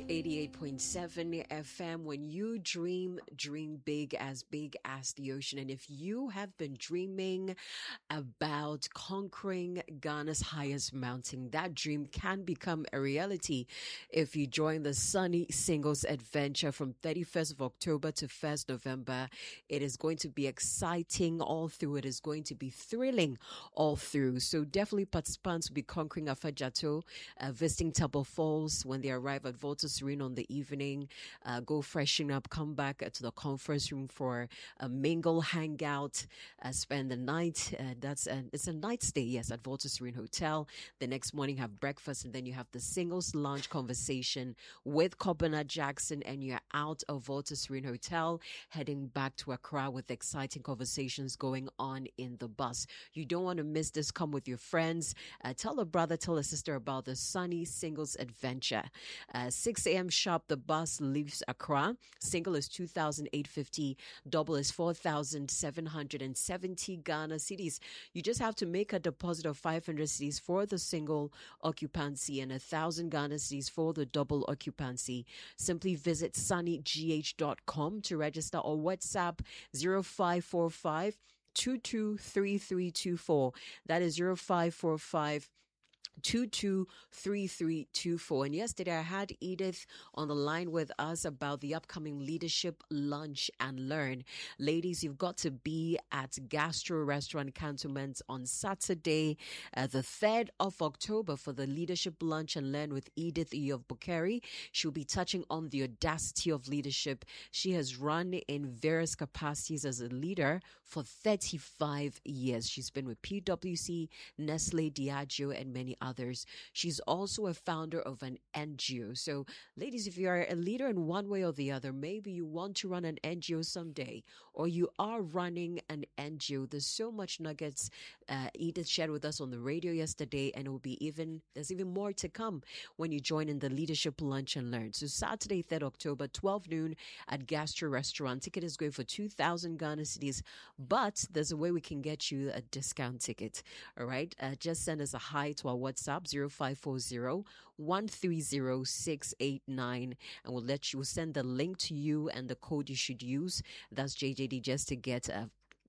88.7 FM. When you dream, dream big as the ocean. And if you have been dreaming about conquering Ghana's highest mountain, that dream can become a reality if you join the Sunny Singles Adventure from 31st of October to 1st November. It is going to be exciting all through. It is going to be thrilling all through. So definitely participants will be conquering Afajato, visiting Table Falls when they arrive at Volta Serene on the evening. Go freshen up, come back to the conference room for a mingle, hangout, spend the night. It's a night stay, yes, at Volta Serene Hotel. The next morning have breakfast, and then you have the singles lunch conversation with Kobana Jackson, and you're out of Volta Serene Hotel heading back to Accra with exciting conversations going on in the bus. You don't want to miss this. Come with your friends. Tell a brother, tell a sister about the Sunny Singles Adventure. 6 a.m. sharp, the bus leaves Accra. Single is 2,850. Double is 4,770 Ghana cedis. You just have to make a deposit of 500 cedis for the single occupancy and 1,000 Ghana cedis for the double occupancy. Simply visit sunnygh.com to register or WhatsApp 0545 223324. That is 0545 223324. And yesterday I had Edith on the line with us about the upcoming Leadership Lunch and Learn. Ladies, you've got to be at Gastro Restaurant Cantonment on Saturday, the 3rd of October for the Leadership Lunch and Learn with Edith E. of Bukeri. She'll be touching on the audacity of leadership. She has run in various capacities as a leader for 35 years. She's been with PwC, Nestle, Diageo, and many others. She's also a founder of an NGO. So, ladies, if you are a leader in one way or the other, maybe you want to run an NGO someday, or you are running an NGO. There's so much nuggets Edith shared with us on the radio yesterday, and there's even more to come when you join in the Leadership Lunch and Learn. So Saturday, 3rd October, 12 noon at Gastro Restaurant. Ticket is going for 2,000 Ghana cedis, but there's a way we can get you a discount ticket. All right, just send us a hi to our WhatsApp 0540 130 689, and we'll send the link to you and the code you should use. That's JJD, just to get a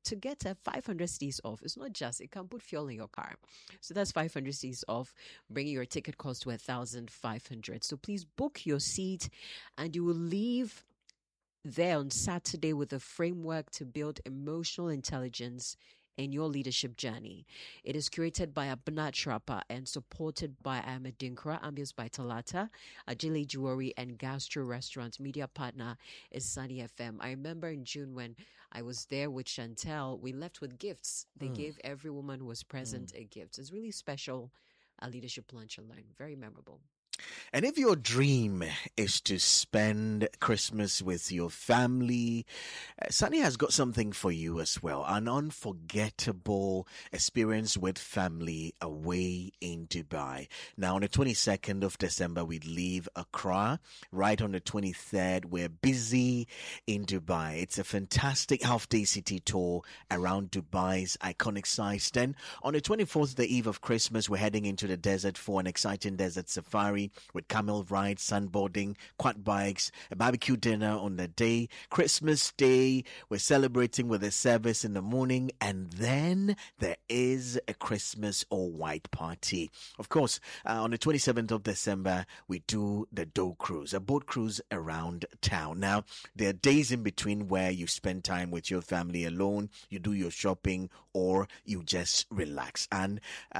500 cedis off. It's not just, it can put fuel in your car. So that's 500 cedis off, bringing your ticket cost to 1,500. So please book your seat, and you will leave there on Saturday with a framework to build emotional intelligence in your leadership journey. It is curated by Abna Trapa and supported by Ahmed Dinkra, ambience by Talata, Ajili Jewelry, and Gastro Restaurant. Media partner is Sunny FM. I remember in June when I was there with Chantel, we left with gifts. They gave every woman who was present a gift. It's really special, a leadership lunch and learn. Very memorable. And if your dream is to spend Christmas with your family, Sunny has got something for you as well. An unforgettable experience with family away in Dubai. Now, on the 22nd of December, we leave Accra. Right on the 23rd, we're busy in Dubai. It's a fantastic half-day city tour around Dubai's iconic sites. Then, on the 24th, the eve of Christmas, we're heading into the desert for an exciting desert safari with camel rides, sunboarding, quad bikes, a barbecue dinner on the day. Christmas Day, we're celebrating with a service in the morning, and then there is a Christmas all-white party. Of course, on the 27th of December, we do the Doe Cruise, a boat cruise around town. Now, there are days in between where you spend time with your family alone, you do your shopping, or you just relax. And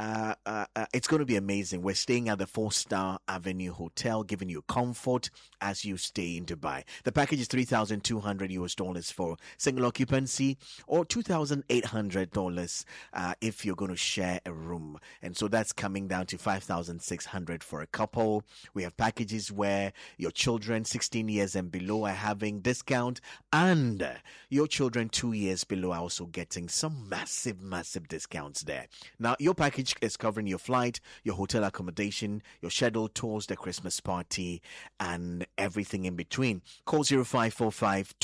it's going to be amazing. We're staying at the 4-star Avenue Hotel, giving you comfort as you stay in Dubai. The package is $3,200 for single occupancy, or $2,800 if you're going to share a room. And so that's coming down to $5,600 for a couple. We have packages where your children 16 years and below are having discount, and your children 2 years below are also getting some massive discounts there. Now, your package is covering your flight, your hotel accommodation, your scheduled tours, the Christmas party, and everything in between. Call 0545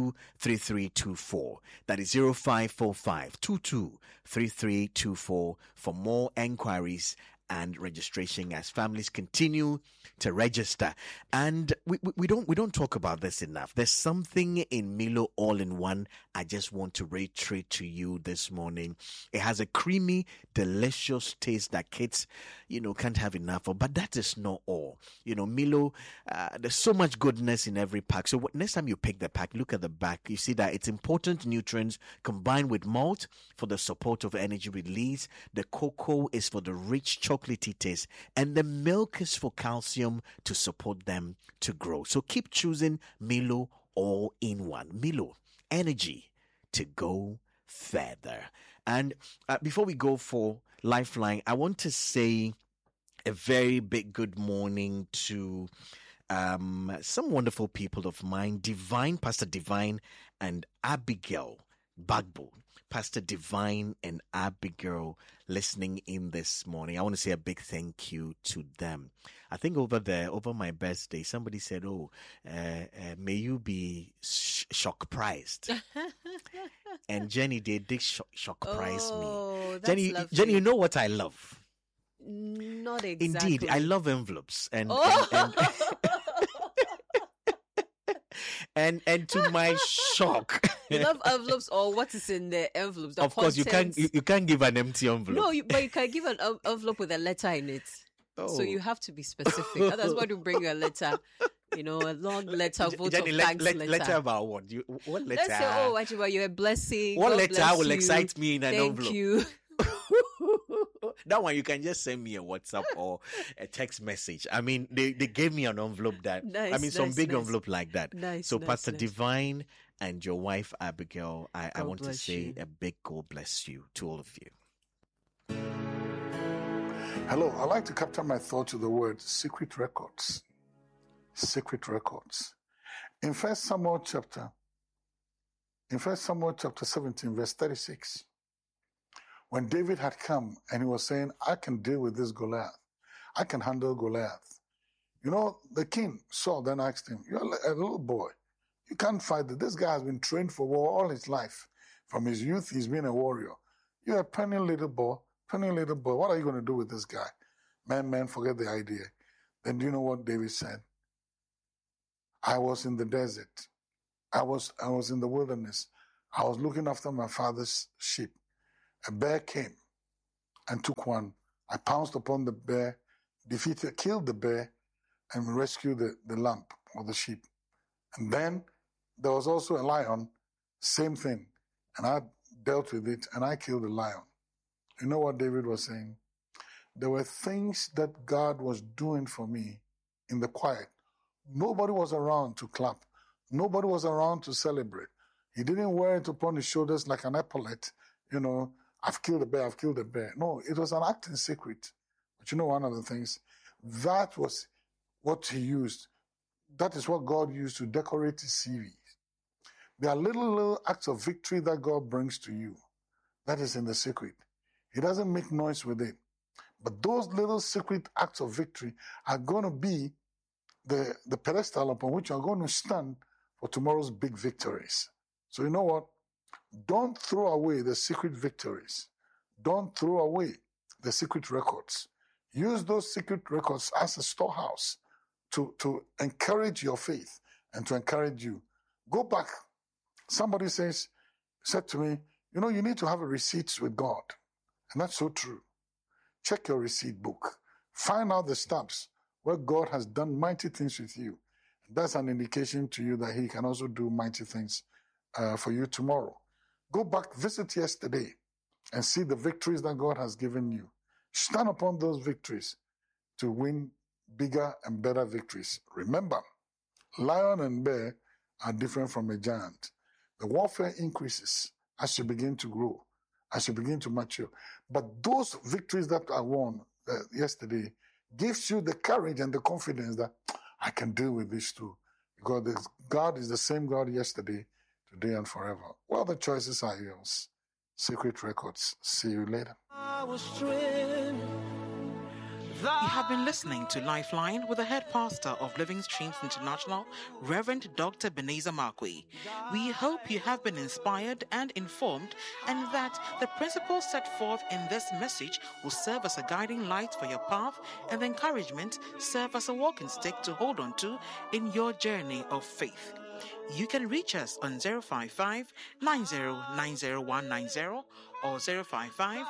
223324. That is 0545 223324 for more enquiries and registration as families continue to register. And we don't talk about this enough. There's something in Milo All-in-One I just want to reiterate to you this morning. It has a creamy, delicious taste that kids, can't have enough of. But that is not all. Milo, there's so much goodness in every pack. So next time you pick the pack, look at the back. You see that it's important nutrients combined with malt for the support of energy release. The cocoa is for the rich chocolatey taste. And the milk is for calcium to support them to grow. So keep choosing Milo All-in-One. Milo, energy to go further. And before we go for Lifeline, I want to say a very big good morning to some wonderful people of mine, Pastor Divine and Abigail Bagbo. Pastor Divine and Abigail listening in this morning. I want to say a big thank you to them. I think over my birthday, somebody said, may you be shock priced. And Jenny, they did shock prize me. Jenny, lovely. Jenny, you know what I love? Not exactly. Indeed, I love envelopes. And and to my shock, you love envelopes, or what is in the envelopes? Of course, you can't give an empty envelope. No, but you can give an envelope with a letter in it. Oh. So you have to be specific. That's why you bring a letter. A long letter, vote Jenny, of thanks letter. Letter about what? What letter? Let's say, actually, you're a blessing. What God letter will excite me in an envelope? Thank you. That one, you can just send me a WhatsApp or a text message. I mean, they gave me an envelope that, some big envelope like that. So Pastor Divine and your wife, Abigail, I want to say a big God bless you to all of you. Hello, I like to capture my thought to the word secret records. Secret records. In 1 Samuel chapter 17, verse 36, when David had come and he was saying, I can deal with this Goliath. I can handle Goliath. The king Saul then asked him, you're a little boy. You can't fight this. This guy has been trained for war all his life. From his youth, he's been a warrior. You're a penny little boy. What are you going to do with this guy? Man, forget the idea. Then do you know what David said? I was in the desert. I was in the wilderness. I was looking after my father's sheep. A bear came and took one. I pounced upon the bear, killed the bear, and rescued the lamb or the sheep. And then there was also a lion, same thing. And I dealt with it and I killed the lion. You know what David was saying? There were things that God was doing for me in the quiet. Nobody was around to clap. Nobody was around to celebrate. He didn't wear it upon his shoulders like an epaulette, I've killed a bear. No, it was an act in secret. But one of the things, that was what he used. That is what God used to decorate his CV. There are little acts of victory that God brings to you. That is in the secret. He doesn't make noise with it. But those little secret acts of victory are going to be the pedestal upon which you are going to stand for tomorrow's big victories. So you know what? Don't throw away the secret victories. Don't throw away the secret records. Use those secret records as a storehouse to encourage your faith and to encourage you. Go back. Somebody said to me, you need to have a receipts with God. And that's so true. Check your receipt book. Find out the steps where God has done mighty things with you. That's an indication to you that he can also do mighty things for you tomorrow. Go back, visit yesterday, and see the victories that God has given you. Stand upon those victories to win bigger and better victories. Remember, lion and bear are different from a giant. The warfare increases as you begin to grow, as you begin to mature. But those victories that I won yesterday gives you the courage and the confidence that I can deal with this too. Because God is the same God yesterday, today, and forever. Well, the choices are yours. Secret Records. See you later. You have been listening to Lifeline with the head pastor of Living Streams International, Reverend Dr. Beneza Markwi. We hope you have been inspired and informed, and that the principles set forth in this message will serve as a guiding light for your path, and the encouragement serve as a walking stick to hold on to in your journey of faith. You can reach us on 055 9090190 or 055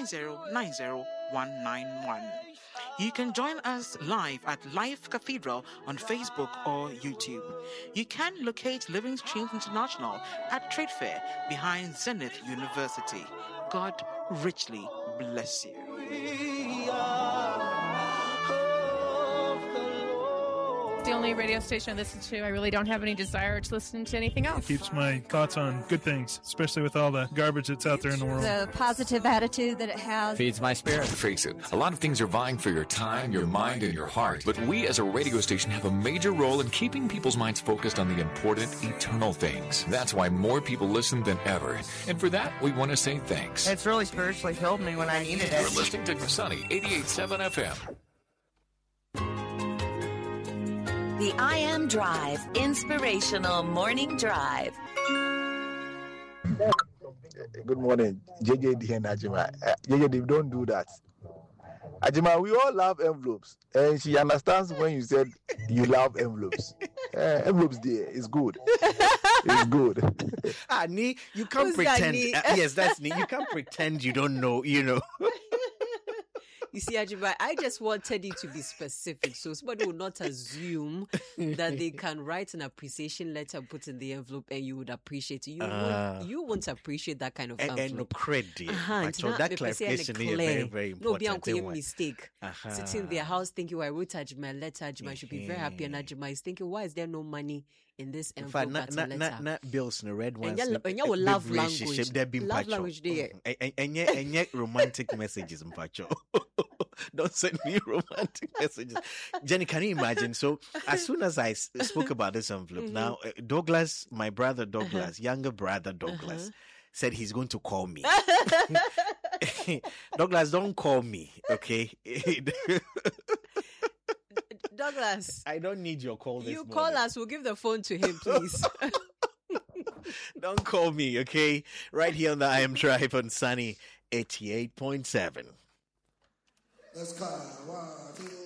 9090191. You can join us live at Life Cathedral on Facebook or YouTube. You can locate Living Streams International at Trade Fair behind Zenith University. God richly bless you. The only radio station I listen to. I really don't have any desire to listen to anything else. It keeps my thoughts on good things, especially with all the garbage that's out there in the world. The positive attitude that it has feeds my spirit. Face it, a lot of things are vying for your time, your mind, and your heart. But we as a radio station have a major role in keeping people's minds focused on the important, eternal things. That's why more people listen than ever. And for that, we want to say thanks. It's really spiritually filled me when I needed it. You're listening to Sunny 88.7 FM. The I Am Drive, Inspirational Morning Drive. Good morning, JJD and Ajima. JJD, don't do that. Ajima, we all love envelopes. And she understands when you said you love envelopes. Envelopes there is good. It's good. Nee, you can't Who's pretend. that, Yes, that's Nee. You can't pretend you don't know, you know. You see, Ajiba, I just wanted it to be specific, so somebody will not assume that they can write an appreciation letter and put in the envelope and you would appreciate it. You won't appreciate that kind of envelope. And no credit. So that clarification is very, very important. No, be a mistake. Sitting in their house thinking, well, I wrote Ajima a letter. Ajima should be very happy. And Ajima is thinking, why is there no money in this envelope? In fact, not bills, no red ones. And you love language. Love language there. And yet romantic messages, Mpacho. Don't send me romantic messages. Jenny, can you imagine? So as soon as I spoke about this envelope, now Douglas, my brother Douglas, younger brother Douglas, said he's going to call me. Douglas, don't call me, okay? Douglas, I don't need your call this You morning. call us, we'll give the phone to him, please. Don't call me, okay? Right here on the I Am Drive on Sunny 88.7. Let's go. 1, 2.